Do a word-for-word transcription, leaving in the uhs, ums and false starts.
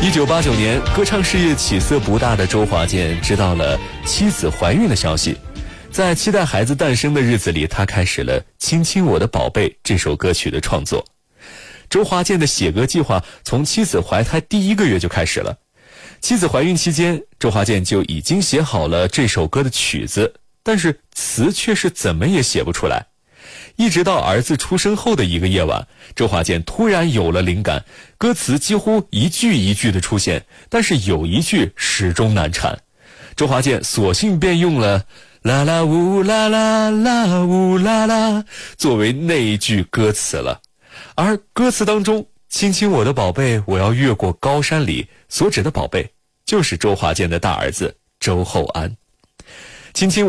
一九八九年，歌唱事业起色不大的周华健知道了妻子怀孕的消息，在期待孩子诞生的日子里，他开始了《亲亲我的宝贝》这首歌曲的创作。周华健的写歌计划从妻子怀胎第一个月就开始了。妻子怀孕期间，周华健就已经写好了这首歌的曲子，但是词却是怎么也写不出来。一直到儿子出生后的一个夜晚，周华健突然有了灵感，歌词几乎一句一句的出现，但是有一句始终难产。周华健索性便用了啦啦呜啦啦啦呜啦啦作为那一句歌词了。而歌词当中亲亲我的宝贝，我要越过高山里所指的宝贝就是周华健的大儿子周厚安。亲亲